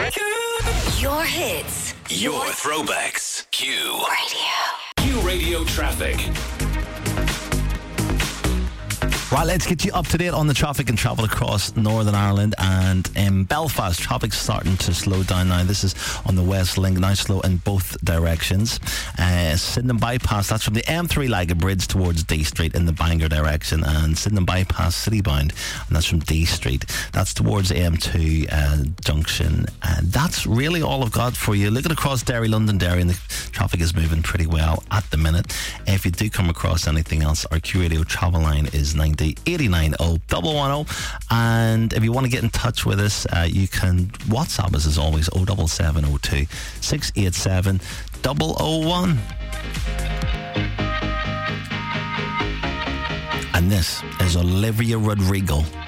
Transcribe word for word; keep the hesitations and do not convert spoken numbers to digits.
Your hits. Your throwbacks. Q Radio. Q Radio traffic. Right, let's get you up to date on the traffic and travel across Northern Ireland. And in Belfast, traffic's starting to slow down now. This is on the West Link, now slow in both directions. Uh, Sydenham Bypass, that's from the M three Liga Bridge towards D Street in the Bangor direction. And Sydenham Bypass Citybound, and that's from D Street. That's towards M two uh, Junction. And that's really all I've got for you. Looking across Derry, Londonderry, and the traffic is moving pretty well at the minute. If you do come across anything else, our Q Radio travel line is ninety eighty-nine oh one one oh, and if you want to get in touch with us, uh, you can WhatsApp us as always, oh seven seven oh two, six eight seven, oh oh one. And this is Olivia Rodrigo.